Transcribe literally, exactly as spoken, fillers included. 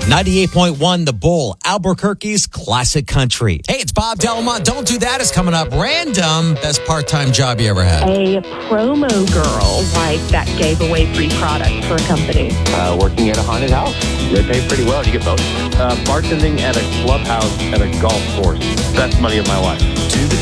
ninety-eight point one The Bull, Albuquerque's classic country. Hey, it's Bob Delamont. Don't Do That is coming up. Random best part-time job you ever had. A promo girl, like that gave away free product for a company. Uh, working at a haunted house. They pay pretty well. You get both. Uh, bartending at a clubhouse at a golf course. Best money of my life. To the